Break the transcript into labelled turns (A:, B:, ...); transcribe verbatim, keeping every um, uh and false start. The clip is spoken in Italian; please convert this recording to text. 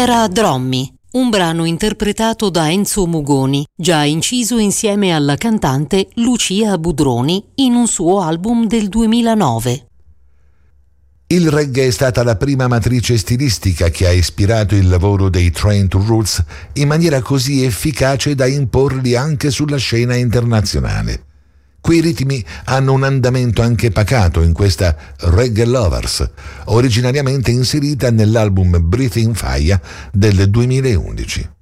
A: era Drommi, un brano interpretato da Enzo Mugoni, già inciso insieme alla cantante Lucia Budroni in un suo album del duemilanove.
B: Il reggae è stata la prima matrice stilistica che ha ispirato il lavoro dei Train to Roots in maniera così efficace da imporli anche sulla scena internazionale. Quei ritmi hanno un andamento anche pacato in questa Reggae Lovers, originariamente inserita nell'album Breathing Fire del duemilaundici.